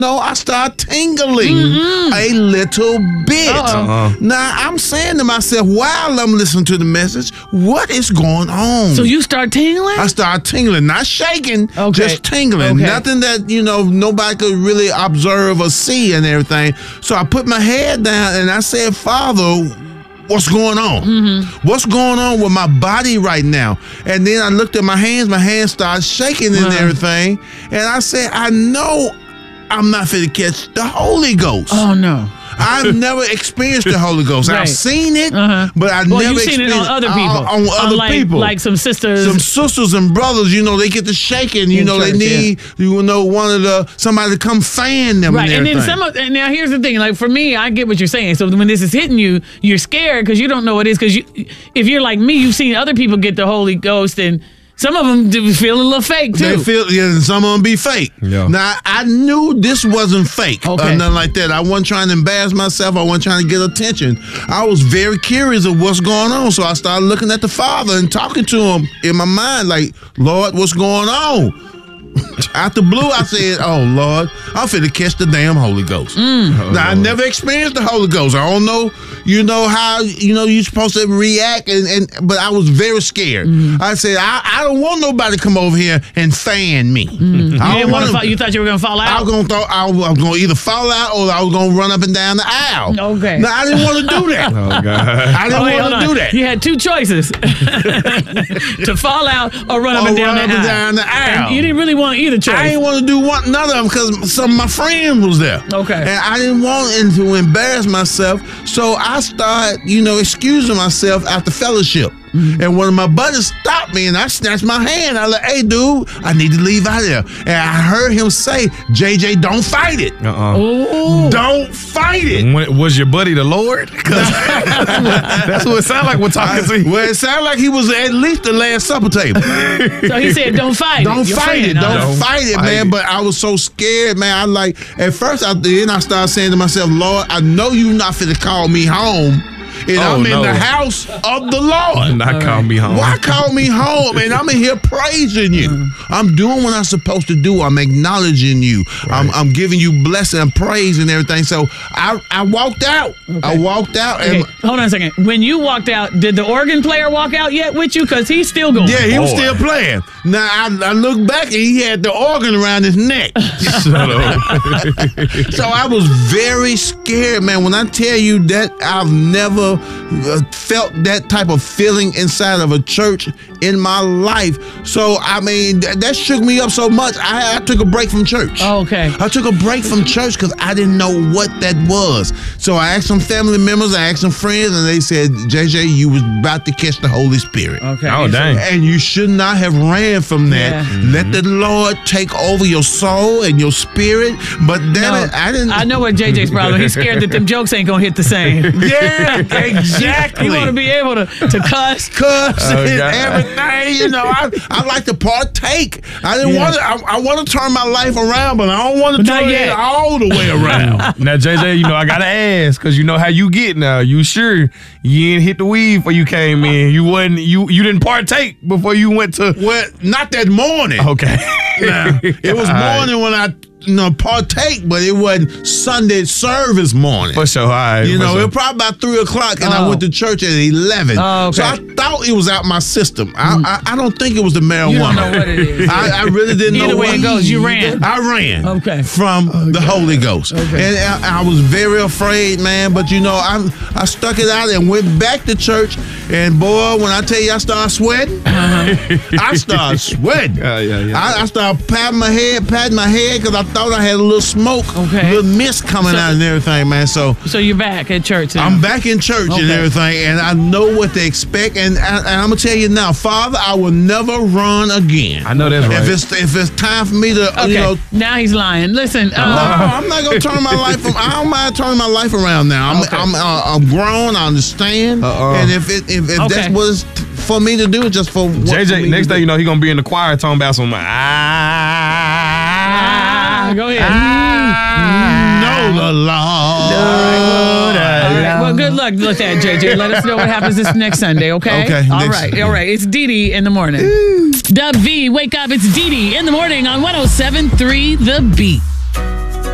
No, I start tingling a little bit. Now, I'm saying to myself, while I'm listening to the message, what is going on? So you start tingling? I start tingling, not shaking, just tingling. Okay. Nothing that, nobody could really observe or see and everything. So I put my head down and I said, Father, what's going on? What's going on with my body right now? And then I looked at my hands started shaking and everything. And I said, I know I'm not fit to catch the Holy Ghost. Oh, no. I've never experienced the Holy Ghost. I've seen it, but I've never you've experienced seen it on other people. On other people. Like some sisters. Some sisters and brothers, they get to shaking. They need, somebody to come fan them. Right, and then and now here's the thing. Like for me, I get what you're saying. So when this is hitting you, you're scared because you don't know what it is. Because if you're like me, you've seen other people get the Holy Ghost and some of them feel a little fake, too. And some of them be fake. Yeah. Now, I knew this wasn't fake or nothing like that. I wasn't trying to embarrass myself. I wasn't trying to get attention. I was very curious of what's going on. So I started looking at the Father and talking to him in my mind like, Lord, what's going on? Out the blue, I said, oh, Lord, I'm finna catch the damn Holy Ghost. Now, I never experienced the Holy Ghost. I don't know, how, you're supposed to react, but I was very scared. I said, I don't want nobody to come over here and fan me. You thought you were going to fall out? I was going to either fall out or I was going to run up and down the aisle. Okay. Now, I didn't want to do that. Oh, God. I didn't want to do that. You had two choices, to fall out or run up and down the aisle. And you didn't really want either choice. I didn't want to do none of them because some of my friends was there. Okay. And I didn't want to embarrass myself. So I started, excusing myself after fellowship. And one of my buddies stopped me and I snatched my hand. I was like, hey, dude, I need to leave out of there. And I heard him say, JJ, don't fight it. Don't fight it. Was your buddy the Lord? That's what it sounded like we're talking to you. Well, it sounded like he was at least the Last Supper table. So he said, don't fight Don't it. fight it. Don't fight it, man. But I was so scared, man. At first, I started saying to myself, Lord, I know you're not finna call me home. And I'm in the house of the Lord. Not call me home. Why call me home? And I'm in here praising you. I'm doing what I'm supposed to do. I'm acknowledging you. Right. I'm giving you blessing and praise and everything. So I walked out. Okay. I walked out. Okay. Hold on a second. When you walked out, did the organ player walk out yet with you? Because he's still going. Yeah, he was still playing. Now, I look back and he had the organ around his neck. Shut up. So I was very scared, man. When I tell you that I've never felt that type of feeling inside of a church in my life. So, I mean, that shook me up so much. I took a break from church. Oh, okay. I took a break from church because I didn't know what that was. So I asked some family members, I asked some friends, and they said, JJ, you was about to catch the Holy Spirit. Okay. Oh, dang. And you should not have ran from that. Yeah. Let the Lord take over your soul and your spirit. But then I didn't. I know what JJ's problem. He's scared that them jokes ain't going to hit the same. Yeah, exactly. You want to be able to cuss and everything. I like to partake. I didn't want to. I want to turn my life around, but I don't want to turn it all the way around. Now, JJ, I gotta ask because you know how you get now. You sure you ain't hit the weed before you came in? You wasn't. You didn't partake before you went to. Well, not that morning. Okay. Nah, it was morning when I partake, but it wasn't Sunday service morning. For sure. All right, it was probably about 3:00, and I went to church at 11. Oh, okay. So I thought it was out my system. I don't think it was the marijuana. You don't know what it is. I really didn't know. Either way it goes, you ran. I ran. Okay. From the Holy Ghost. Okay. And I was very afraid, man. But I stuck it out and went back to church. And boy, when I tell you I started sweating, I started sweating. I started patting my head because I thought I had a little smoke, a little mist coming out and everything, man. So you're back at church now. I'm back in church and everything, and I know what to expect. And I'm gonna tell you now, Father, I will never run again. I know that's right. If it's time for me to, now he's lying. Listen, no, I'm not gonna turn my life. I don't mind turning my life around now. I'm grown. I understand. And if that's what it's for me to do, it's just for JJ. Next thing you know, he gonna be in the choir talking about some. Go ahead. Know the Lord. All right. Well, good luck with that, JJ. Let us know what happens this next Sunday, okay? Okay. All right. It's Dee Dee in the morning. Dub V, wake up. It's Dee Dee in the morning on 107.3 The Beat.